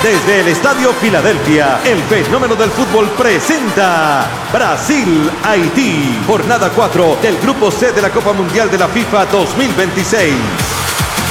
Desde el Estadio Filadelfia, el fenómeno del fútbol presenta Brasil-Haití, jornada 4 del Grupo C de la Copa Mundial de la FIFA 2026.